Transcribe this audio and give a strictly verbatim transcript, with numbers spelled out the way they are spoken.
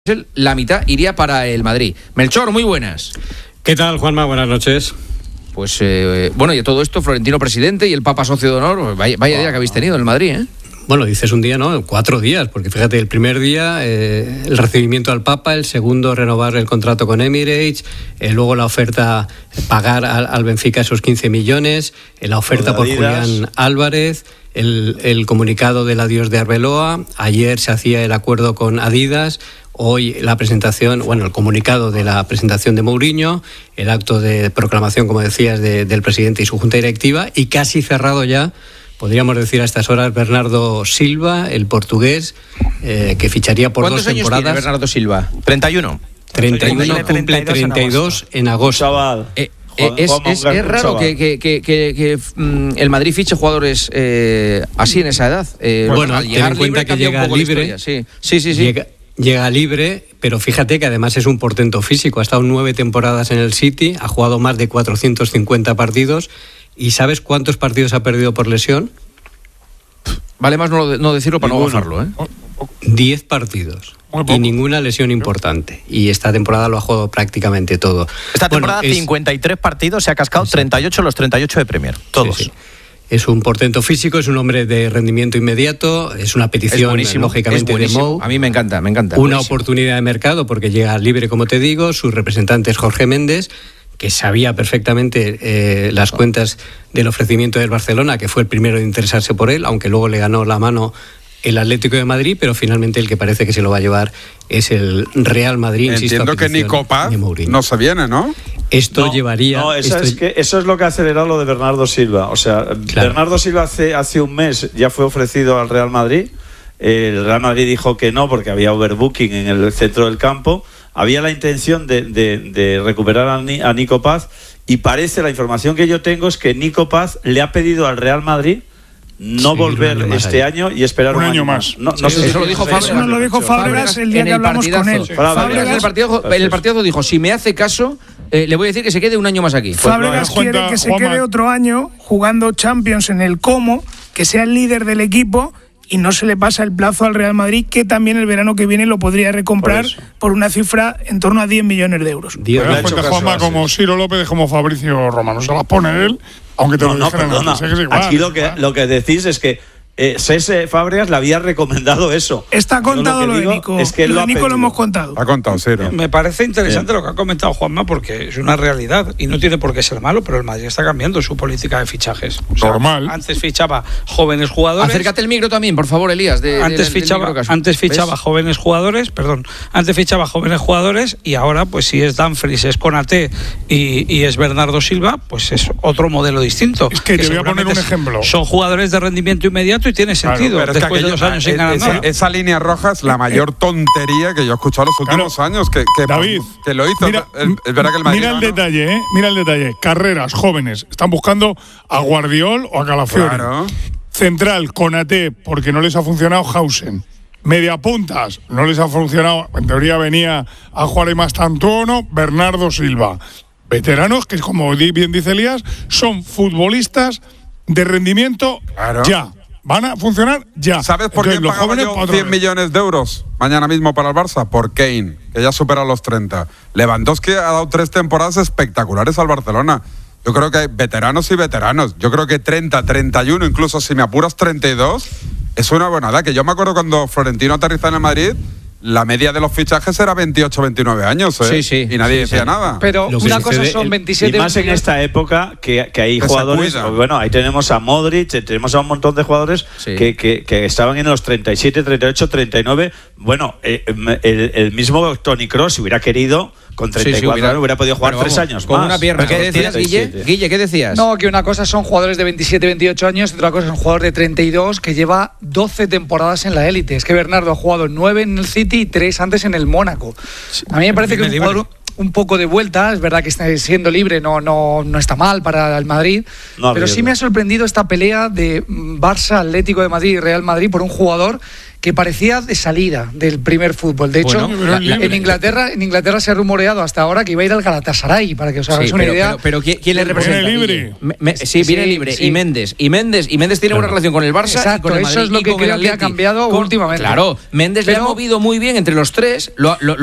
la mitad iría para el Madrid. Melchor, muy buenas. ¿Qué tal, Juanma? Buenas noches. Pues eh, bueno, y todo esto, Florentino presidente y el Papa socio de honor, vaya, vaya día que habéis tenido en el Madrid, ¿eh? Bueno, dices un día, ¿no? Cuatro días, porque fíjate, el primer día eh, el recibimiento al Papa, el segundo renovar el contrato con Emirates, eh, luego la oferta, pagar al, al Benfica esos quince millones, eh, la oferta por Julián Álvarez, el, el comunicado del adiós de Arbeloa, ayer se hacía el acuerdo con Adidas, hoy la presentación, bueno, el comunicado de la presentación de Mourinho, el acto de proclamación, como decías, de, del presidente y su junta directiva, y casi cerrado ya, podríamos decir a estas horas, Bernardo Silva, el portugués, eh, que ficharía por dos temporadas. ¿Cuántos años tiene Bernardo Silva? treinta y uno. treinta y uno, cumple treinta y dos en agosto. Chaval. Eh, eh, es, es, es raro que, que, que, que, que mm, el Madrid fiche jugadores eh, así en esa edad. Eh, bueno, al ten en cuenta que llega libre. Sí, sí, sí. sí. Llega, llega libre, pero fíjate que además es un portento físico. Ha estado nueve temporadas en el City, ha jugado más de cuatrocientos cincuenta partidos. ¿Y sabes cuántos partidos ha perdido por lesión? Vale más no, no decirlo para Ninguno. no bajarlo, ¿eh? Diez partidos. Y ninguna lesión importante. Y esta temporada lo ha jugado prácticamente todo. Esta temporada bueno, es... cincuenta y tres partidos, se ha cascado Exacto. treinta y ocho los treinta y ocho de Premier. Todos. Sí, sí. Es un portento físico, es un hombre de rendimiento inmediato, es una petición, es lógicamente, es de Mou. A mí me encanta, me encanta. Una buenísimo. oportunidad de mercado porque llega libre, como te digo, su representante es Jorge Méndez, que sabía perfectamente eh, las cuentas del ofrecimiento del Barcelona, que fue el primero en interesarse por él, aunque luego le ganó la mano el Atlético de Madrid, pero finalmente el que parece que se lo va a llevar es el Real Madrid. Entiendo que Nico Paz no se viene, ¿no? Esto no, llevaría... No, eso, esto... es que eso es lo que ha acelerado lo de Bernardo Silva. O sea, claro. Bernardo Silva hace, hace un mes ya fue ofrecido al Real Madrid. El Real Madrid dijo que no porque había overbooking en el centro del campo. Había la intención de, de, de recuperar a, Ni, a Nico Paz, y parece, la información que yo tengo es que Nico Paz le ha pedido al Real Madrid no sí, volver año este año y esperar un, un año año más. más. No, no sí, sé eso si lo dijo Fábregas. Eso nos lo dijo Fábregas el día que hablamos con él. Sí. Fábregas en el partido, en el partido dijo, si me hace caso, eh, le voy a decir que se quede un año más aquí. Fábregas pues no, quiere que se Juanma. quede otro año jugando Champions en el Como, que sea el líder del equipo y no se le pasa el plazo al Real Madrid, que también el verano que viene lo podría recomprar por, por una cifra en torno a diez millones de euros. Te das cuenta, Juanma, como Ciro López, como Fabricio Romano. Se las pone él, aunque te no, lo no, dijeran perdona. antes. Es igual, Aquí lo que, lo que decís es que Eh, Cese Fábregas le había recomendado eso. Está contado lo, lo de Nico. Es que lo de Nico lo hemos contado. Ha contado, Ciro. Me parece interesante Bien. lo que ha comentado Juanma, porque es una realidad y no tiene por qué ser malo, pero el Madrid está cambiando su política de fichajes. O sea, normal. Antes fichaba jóvenes jugadores. Acércate el micro también, por favor, Elías. De, antes de, fichaba, del antes fichaba ¿ves? jóvenes jugadores, perdón. Antes fichaba jóvenes jugadores y ahora, pues si es Dumfries, es Konaté y, y es Bernardo Silva, pues es otro modelo distinto. Es que, que te voy a poner un ejemplo. Son jugadores de rendimiento inmediato y tiene sentido. Claro, pero es después que aquello, de dos años sin ganar esa, nada. esa línea roja es la mayor tontería que yo he escuchado los últimos claro. años. Que, que, David, que lo hizo. Mira, es, es verdad que el Madrid, mira el ¿no? detalle, ¿eh? Mira el detalle. Carreras, jóvenes. Están buscando a Guardiol o a Calafiori. Claro. Central, Konaté, porque no les ha funcionado Hausen. Mediapuntas, no les ha funcionado. En teoría venía a jugar y más Tantuono, Bernardo Silva. Veteranos que, como bien dice Elías, son futbolistas de rendimiento claro. ya. Van a funcionar ya. ¿Sabes por Entonces, qué los pagaba jóvenes yo para cien millones de euros mañana mismo para el Barça? Por Kane, que ya supera los treinta. Lewandowski ha dado tres temporadas espectaculares al Barcelona. Yo creo que hay veteranos y veteranos. Yo creo que treinta, treinta y uno, incluso si me apuras treinta y dos, es una buena edad. Que yo me acuerdo cuando Florentino aterrizó en el Madrid, la media de los fichajes era veintiocho, veintinueve años, ¿eh? Sí, sí. Y nadie sí, decía sí. nada. Pero una cosa son veintisiete. Y más en esta época que, que hay que jugadores. Bueno, ahí tenemos a Modric, tenemos a un montón de jugadores sí. que, que, que estaban en los treinta y siete, treinta y ocho, treinta y nueve. Bueno, eh, el, el mismo Toni Kroos, si hubiera querido, con treinta y cuatro sí, sí, hubiera, hubiera podido jugar tres años con más. una pierna. ¿Qué decías, Guille? Guille, ¿qué decías? No, que una cosa son jugadores de veintisiete, veintiocho años y otra cosa es un jugador de treinta y dos que lleva doce temporadas en la élite. Es que Bernardo ha jugado nueve en el City y tres antes en el Mónaco. A mí me parece que es un jugador un poco de vuelta. Es verdad que está siendo libre no, no, no está mal para el Madrid, no, pero sí me ha sorprendido esta pelea de Barça, Atlético de Madrid y Real Madrid por un jugador que parecía de salida del primer fútbol. De hecho, Bueno, pero la- en Inglaterra, en Inglaterra se ha rumoreado hasta ahora que iba a ir al Galatasaray, para que os hagáis Sí, una pero, idea. pero, pero ¿quién, quién le Viene representa? libre. Me- me- sí, viene Sí, libre. sí. Y Méndez. Y Méndez, y Méndez tiene Claro. buena relación con el Barça. Exacto, y con el eso Madrid es lo y que con el creo que ha Atleti. cambiado Con- últimamente. Claro, Méndez le ha Pero- movido muy bien entre los tres. Lo, ha- lo,